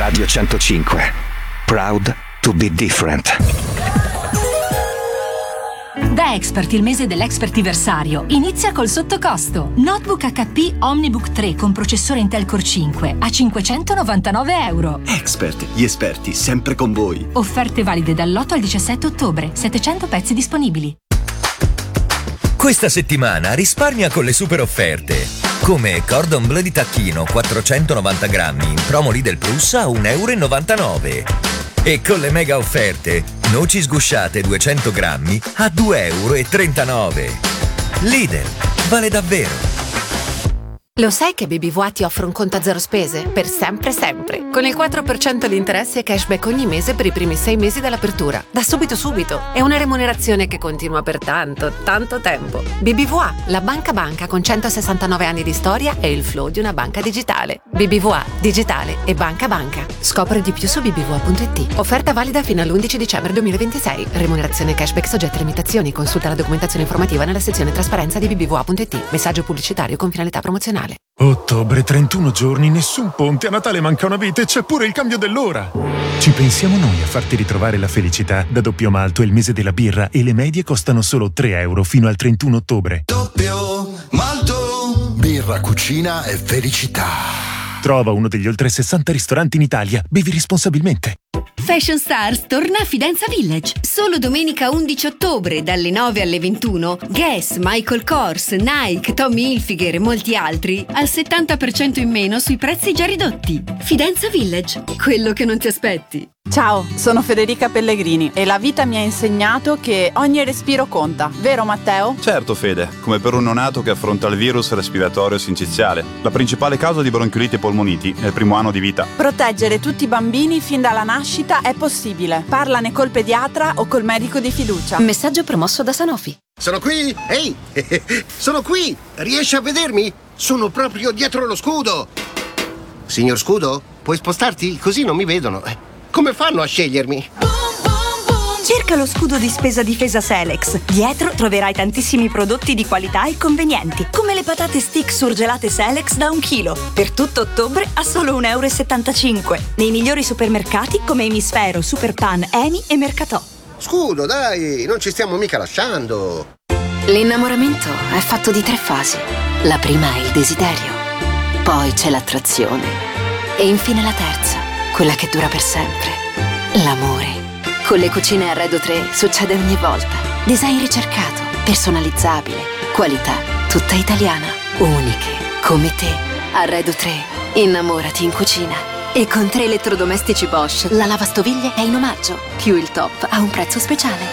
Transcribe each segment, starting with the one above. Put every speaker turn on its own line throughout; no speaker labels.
Radio 105. Proud to be different.
Da Expert, il mese dell'Expertiversario inizia col sottocosto. Notebook HP Omnibook 3 con processore Intel Core 5 a €599.
Expert, gli esperti sempre con voi.
Offerte valide dall'8 al 17 ottobre. 700 pezzi disponibili.
Questa settimana risparmia con le super offerte. Come Cordon Bleu di tacchino 490 grammi in promo Lidl Plus a €1,99. E con le mega offerte, noci sgusciate 200 grammi a €2,39. Lidl, vale davvero.
Lo sai che BBVA ti offre un conto a zero spese? Per sempre sempre. Con il 4% di interessi e cashback ogni mese per i primi 6 mesi dall'apertura. Da subito. È una remunerazione che continua per tanto tempo. BBVA, la banca con 169 anni di storia e il flow di una banca digitale. BBVA, digitale e banca. Scopri di più su bbva.it. Offerta valida fino all'11 dicembre 2026. Remunerazione cashback soggetta a limitazioni. Consulta la documentazione informativa nella sezione trasparenza di bbva.it. Messaggio pubblicitario con finalità promozionale.
Ottobre, 31 giorni, nessun ponte, a Natale manca una vita e c'è pure il cambio dell'ora. Ci pensiamo noi a farti ritrovare la felicità. Da Doppio Malto è il mese della birra e le medie costano solo €3 fino al 31 ottobre.
Doppio Malto. Birra, cucina e felicità.
Trova uno degli oltre 60 ristoranti in Italia. Bevi responsabilmente.
Fashion Stars torna a Fidenza Village. Solo domenica 11 ottobre dalle 9 alle 21. Guess, Michael Kors, Nike, Tommy Hilfiger e molti altri al 70% in meno sui prezzi già ridotti. Fidenza Village, quello che non ti aspetti.
Ciao, sono Federica Pellegrini e la vita mi ha insegnato che ogni respiro conta, vero Matteo?
Certo Fede, come per un neonato che affronta il virus respiratorio sinciziale, la principale causa di bronchiolite e polmoniti nel primo anno di vita.
Proteggere tutti i bambini fin dalla nascita è possibile. Parlane col pediatra o col medico di fiducia.
Messaggio promosso da Sanofi.
Sono qui! Ehi! Sono qui! Riesci a vedermi? Sono proprio dietro lo scudo! Signor Scudo, puoi spostarti? Così non mi vedono. Come fanno a scegliermi?
Cerca lo scudo di spesa difesa Selex. Dietro troverai tantissimi prodotti di qualità e convenienti, come le patate stick surgelate Selex da 1 chilo. Per tutto ottobre a solo €1,75. Nei migliori supermercati come Emisfero, Superpan, Eni e Mercatò.
Scudo, dai, non ci stiamo mica lasciando.
L'innamoramento è fatto di 3 fasi. La prima è il desiderio, poi c'è l'attrazione e infine la terza, quella che dura per sempre, l'amore. Con le cucine Arredo 3 succede ogni volta. Design ricercato, personalizzabile, qualità tutta italiana, uniche come te. Arredo 3, innamorati in cucina. E con 3 elettrodomestici Bosch, la lavastoviglie è in omaggio, più il top a un prezzo speciale.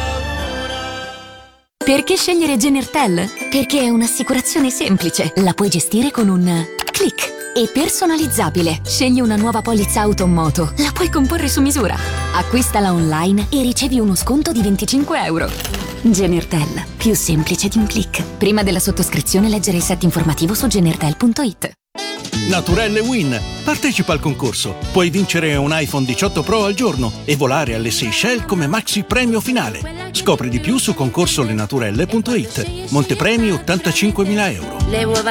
Perché scegliere Genertel? Perché è un'assicurazione semplice, la puoi gestire con un click. E personalizzabile. Scegli una nuova polizza auto o moto, la puoi comporre su misura. Acquistala online e ricevi uno sconto di €25. Genertel, più semplice di un click. Prima della sottoscrizione leggere il set informativo su genertel.it.
Naturelle Win. Partecipa al concorso. Puoi vincere un iPhone 18 Pro al giorno e volare alle Seychelles come maxi premio finale. Scopri di più su concorsolenaturelle.it. Montepremi €85.000.